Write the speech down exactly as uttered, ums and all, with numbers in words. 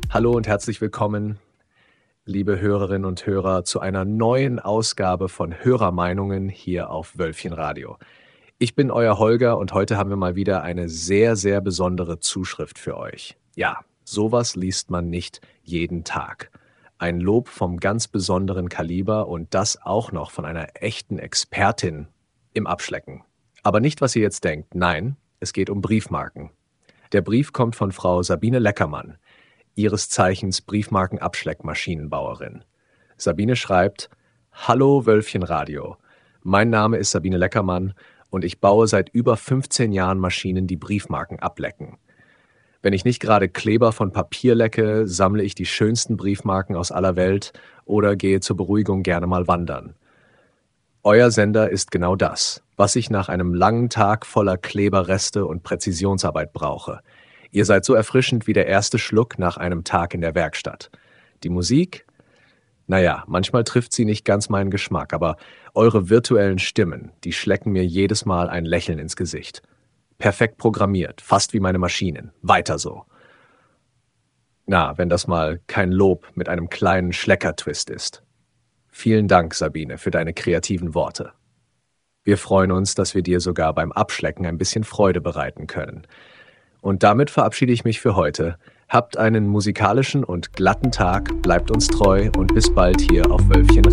Hallo und herzlich willkommen, liebe Hörerinnen und Hörer, zu einer neuen Ausgabe von Hörermeinungen hier auf Wölfchen Radio. Ich bin euer Holger und heute haben wir mal wieder eine sehr, sehr besondere Zuschrift für euch. Ja, sowas liest man nicht jeden Tag. Ein Lob vom ganz besonderen Kaliber und das auch noch von einer echten Expertin im Abschlecken. Aber nicht, was ihr jetzt denkt. Nein, es geht um Briefmarken. Der Brief kommt von Frau Sabine Leckermann, ihres Zeichens Briefmarkenabschleckmaschinenbauerin. Sabine schreibt: Hallo Wölfchen Radio. Mein Name ist Sabine Leckermann und ich baue seit über fünfzehn Jahren Maschinen, die Briefmarken ablecken. Wenn ich nicht gerade Kleber von Papier lecke, sammle ich die schönsten Briefmarken aus aller Welt oder gehe zur Beruhigung gerne mal wandern. Euer Sender ist genau das, was ich nach einem langen Tag voller Kleberreste und Präzisionsarbeit brauche. Ihr seid so erfrischend wie der erste Schluck nach einem Tag in der Werkstatt. Die Musik? Naja, manchmal trifft sie nicht ganz meinen Geschmack, aber eure virtuellen Stimmen, die schlecken mir jedes Mal ein Lächeln ins Gesicht. Perfekt programmiert, fast wie meine Maschinen. Weiter so. Na, wenn das mal kein Lob mit einem kleinen Schlecker-Twist ist. Vielen Dank, Sabine, für deine kreativen Worte. Wir freuen uns, dass wir dir sogar beim Abschlecken ein bisschen Freude bereiten können. Und damit verabschiede ich mich für heute. Habt einen musikalischen und glatten Tag, bleibt uns treu und bis bald hier auf Wölfchen